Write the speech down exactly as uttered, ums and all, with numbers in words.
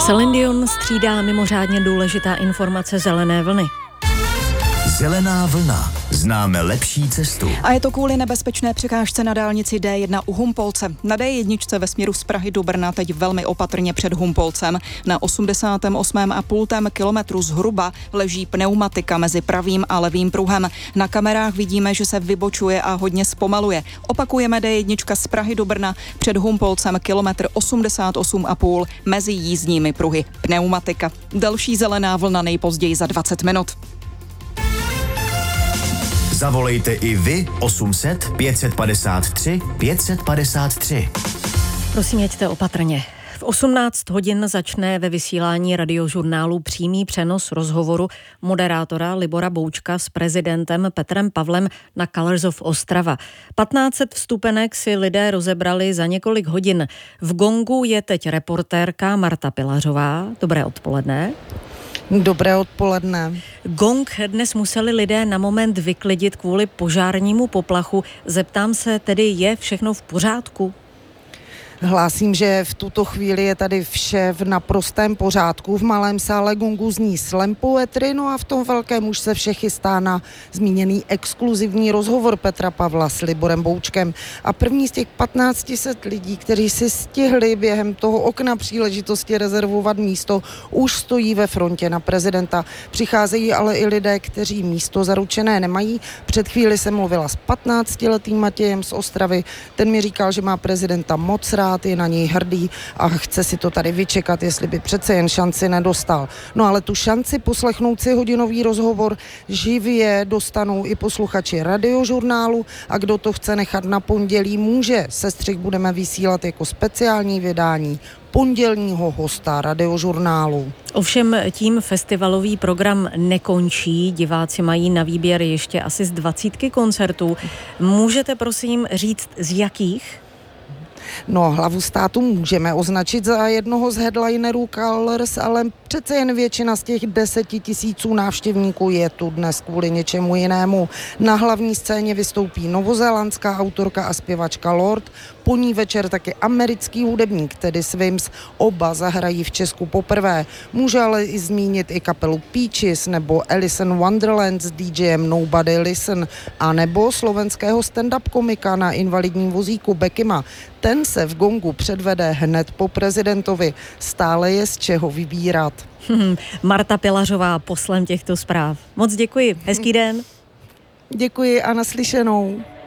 Celine Dion střídá mimořádně důležitá informace Zelené vlny. Zelená vlna. Známe lepší cestu. A je to kvůli nebezpečné překážce na dálnici D jedna u Humpolce. Na D jedna ve směru z Prahy do Brna teď velmi opatrně před Humpolcem. Na osmdesátém osmém a půl kilometru zhruba leží pneumatika mezi pravým a levým pruhem. Na kamerách vidíme, že se vybočuje a hodně zpomaluje. Opakujeme D jedna z Prahy do Brna před Humpolcem kilometr osmdesát osm a půl mezi jízdními pruhy. Pneumatika. Další zelená vlna nejpozději za dvacet minut. Zavolejte i vy osm set pět padesát tři pět padesát tři. Prosím, jeďte opatrně. V osmnáct hodin začne ve vysílání Radiožurnálu přímý přenos rozhovoru moderátora Libora Boučka s prezidentem Petrem Pavlem na Colors of Ostrava. patnáct set vstupenek si lidé rozebrali za několik hodin. V gongu je teď reportérka Marta Pilařová. Dobré odpoledne. Dobré odpoledne. Gong dnes museli lidé na moment vyklidit kvůli požárnímu poplachu. Zeptám se tedy, je všechno v pořádku? Hlásím, že v tuto chvíli je tady vše v naprostém pořádku. V malém sále gongu zní slam poetry, no a v tom velkém už se vše chystá na zmíněný exkluzivní rozhovor Petra Pavla s Liborem Boučkem. A první z těch patnáct set lidí, kteří si stihli během toho okna příležitosti rezervovat místo, už stojí ve frontě na prezidenta. Přicházejí ale i lidé, kteří místo zaručené nemají. Před chvíli jsem mluvila s patnáctiletým Matějem z Ostravy. Ten mi říkal, že má prezidenta moc rád, je na něj hrdý a chce si to tady vyčekat, jestli by přece jen šanci nedostal. No ale tu šanci poslechnout si hodinový rozhovor živě dostanou i posluchači Radiožurnálu a kdo to chce nechat na pondělí, může. Sestřih budeme vysílat jako speciální vydání pondělního hosta Radiožurnálu. Ovšem tím festivalový program nekončí. Diváci mají na výběr ještě asi z dvacítky koncertů. Můžete prosím říct, z jakých? No, hlavu státu můžeme označit za jednoho z headlinerů Colors, ale přece jen většina z těch deseti tisíců návštěvníků je tu dnes kvůli něčemu jinému. Na hlavní scéně vystoupí novozélandská autorka a zpěvačka Lorde, po ní večer taky americký hudebník Teddy Swims, oba zahrají v Česku poprvé. Může ale i zmínit i kapelu Peaches nebo Alice in Wonderland s DJem Nobody Listen a nebo slovenského stand-up komika na invalidním vozíku Bekima. Ten se v gongu předvede hned po prezidentovi. Stále je z čeho vybírat. Hmm, Marta Pilařová, poslem těchto zpráv. Moc děkuji. Hezký den. Děkuji a naslyšenou.